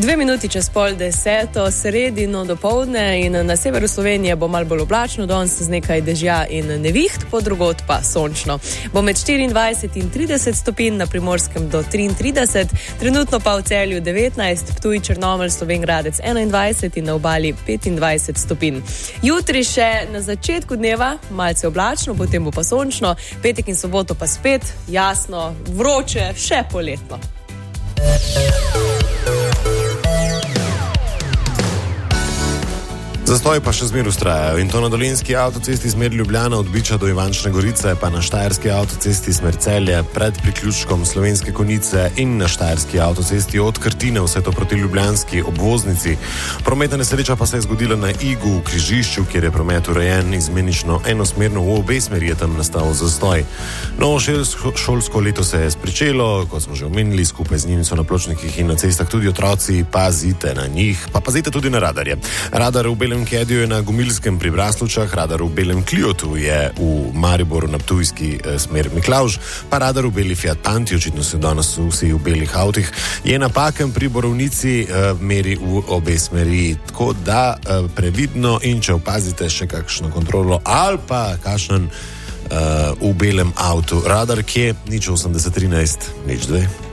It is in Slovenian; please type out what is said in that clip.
2 minuti čez 9:30, sredino dopoldne in na severu Slovenije bo malo bolj oblačno, danes z nekaj dežja in neviht, po drugod pa sončno. Bo med 24 in 30 stopinj, na Primorskem do 33, trenutno pa v Celju 19, Ptuj, Črnomelj, Slovenj Gradec 21 in na Obali 25 stopinj. Jutri še na začetku dneva malce oblačno, potem bo pa sončno, petek in soboto pa spet jasno, vroče, še poletno. Zastoji pa še zmer vztrajajo in to na Dolenjski avtocesti smer Ljubljana od Biča do Ivančne Gorice, pa na Štajerski avtocesti smer Celje pred priključkom Slovenske Konjice in na Štajerski avtocesti od Krtine vse to proti ljubljanski obvoznici. Prometna nesreča pa se je zgodila na Igu v križišču, kjer je promet urejen izmenično enosmerno, v obe smeri je tam nastal zastoj. Novo šolsko leto se je spričelo, kot smo že omenili, skupaj z njimi so na pločnikih in na cestah tudi otroci, pazite na njih, pa pazite tudi na radarje. Radar v Belem Kediju je na Gomilskem pri Braslovčah, radar v Belem Kliotu je v Mariboru na Ptujski smer Miklavž, pa radar v Beli Fiat Panti, očitno se danes vsi v belih avtih, je napaken pri Borovnici, meri v obe smeri, tako da previdno in če opazite še kakšno kontrolo ali pa kakšen v belem avtu. Radar kje? 08013 02.